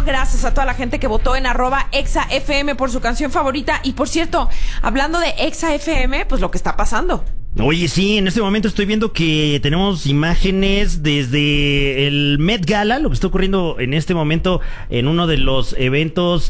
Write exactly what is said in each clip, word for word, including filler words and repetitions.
Gracias a toda la gente que votó en arroba ExaFM por su canción favorita. Y por cierto, hablando de ExaFM, pues lo que está pasando. Oye, sí, en este momento estoy viendo que tenemos imágenes desde el Met Gala, lo que está ocurriendo en este momento en uno de los eventos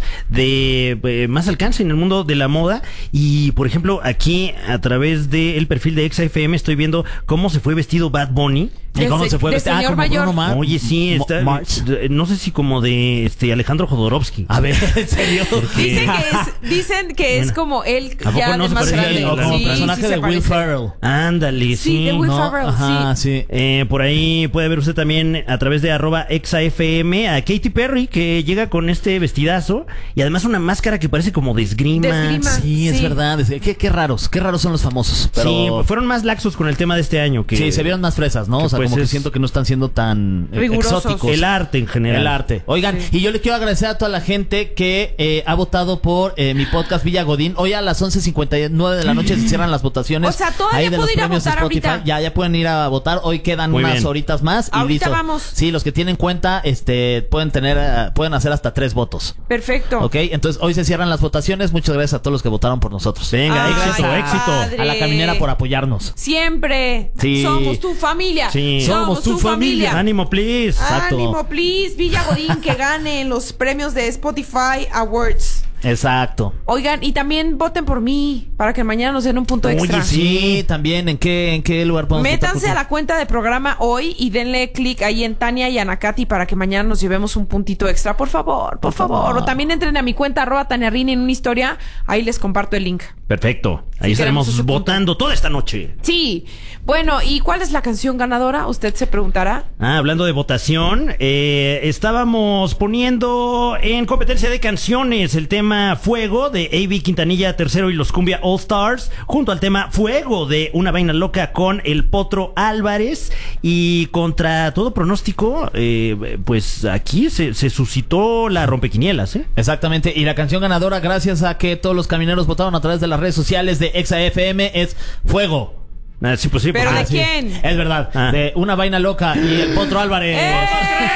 de eh, más alcance en el mundo de la moda. Y, por ejemplo, aquí a través del perfil de ExaFM estoy viendo cómo se fue vestido Bad Bunny. ¿Y cómo se fue vestido? Ah, como mayor. Bruno Mars. Oye, sí, está, no sé si como de este Alejandro Jodorowsky. A ver, ¿en serio? Dicen que es, dicen que es como él ya no de más grande. O como sí, personaje sí de Will Ferrell. Ándale, sí. Sí, de Will ¿no? Ferrell, Ajá, sí. sí. Eh, por ahí puede ver usted también a través de arroba ExaFM a Katy Perry, que llega con este vestidazo y además una máscara que parece como de esgrima. De esgrima. Sí, es Sí. verdad. Es- Qué, qué raros, qué raros son los famosos. Pero... Sí, fueron más laxos con el tema de este año. Que, Sí, se vieron más fresas, ¿no? que O sea, pues como que es- siento que no están siendo tan eh, Rigurosos. exóticos. el arte en general. El arte. Oigan, Sí. y yo le quiero agradecer a toda la gente que eh, ha votado por eh, mi podcast Villa Godín. Hoy a las once cincuenta y nueve de la noche se cierran las votaciones. O sea, todavía ahí de puedo los ir a premios votar Spotify. ahorita. Ya, ya pueden ir a votar. Hoy quedan Muy unas bien. horitas más y Ahorita listo. vamos. Sí, los que tienen cuenta, este, pueden tener, eh, pueden hacer hasta tres votos. Perfecto. Ok, entonces hoy se cierran las votaciones. Muchas gracias a todos los que votaron por nosotros. Venga, Ay, éxito, qué éxito. padre. A la caminera por apoyarnos. Siempre. Sí. Somos tu familia. Sí. Somos tu familia. Ánimo, please. Exacto. Ánimo, please. Villa Godín, que gane los premios de Spotify Awards. Exacto. Oigan, y también voten por mí para que mañana nos den un punto Oye, extra. Sí, también. ¿En qué, en qué lugar podemos votar por Métanse ti? a la cuenta de programa hoy y denle clic ahí en Tania y Anacati para que mañana nos llevemos un puntito extra. Por favor, por, Por favor. favor. O también entren a mi cuenta arroba Tania Rini en una historia. Ahí les comparto el link. Perfecto. Ahí Sí, estaremos queremos ese punto. votando toda esta noche. Sí. Bueno, ¿y cuál es la canción ganadora? Usted se preguntará. Ah, hablando de votación, eh, estábamos poniendo en competencia de canciones el tema Fuego de A B Quintanilla Tercero y los Cumbia All Stars, junto al tema Fuego de Una Vaina Loca con el Potro Álvarez. Y contra todo pronóstico, eh, pues aquí se, se suscitó la rompequinielas, ¿eh? Exactamente, y la canción ganadora, gracias a que todos los camineros votaron a través de las redes sociales de ExaFM, es Fuego. Ah, sí, pues sí. ¿Pero pues, de ah, sí. quién? Es verdad, Ah. de Una Vaina Loca y el Potro Álvarez. ¡Eh!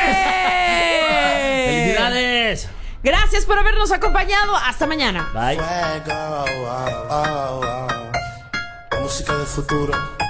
¡Felicidades! Gracias por habernos acompañado. Hasta mañana. Bye. Fuego, oh, oh, oh. La música del futuro.